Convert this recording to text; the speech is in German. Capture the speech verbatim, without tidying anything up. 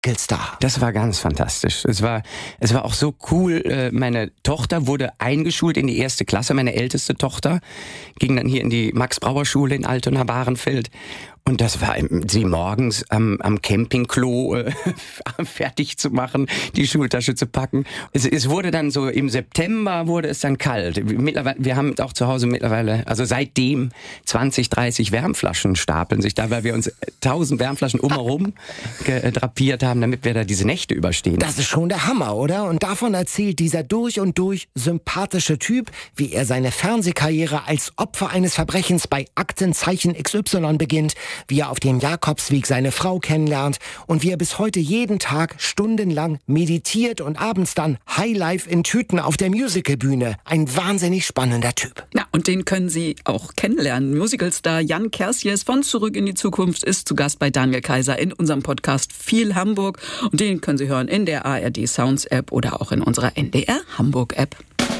Musical-Star. Das war ganz fantastisch. Es war, es war auch so cool. Meine Tochter wurde eingeschult in die erste Klasse. Meine älteste Tochter ging dann hier in die Max-Brauer-Schule in Altona-Bahrenfeld. Und das war sie morgens am, am Campingklo äh, fertig zu machen, die Schultasche zu packen. Es, es wurde dann so, im September wurde es dann kalt. Mittlerweile, wir haben auch zu Hause mittlerweile, also seitdem zwanzig, dreißig Wärmflaschen stapeln sich da, weil wir uns tausend Wärmflaschen umherum drapiert haben, damit wir da diese Nächte überstehen. Das ist schon der Hammer, oder? Und davon erzählt dieser durch und durch sympathische Typ, wie er seine Fernsehkarriere als Opfer eines Verbrechens bei Aktenzeichen X Y beginnt, wie er auf dem Jakobsweg seine Frau kennenlernt und wie er bis heute jeden Tag stundenlang meditiert und abends dann Highlife in Tüten auf der Musicalbühne. Ein wahnsinnig spannender Typ. Ja, und den können Sie auch kennenlernen. Musicalstar Jan Kersjes von Zurück in die Zukunft ist zu Gast bei Daniel Kaiser in unserem Podcast Viel Hamburg. Und den können Sie hören in der A R D Sounds App oder auch in unserer N D R Hamburg App.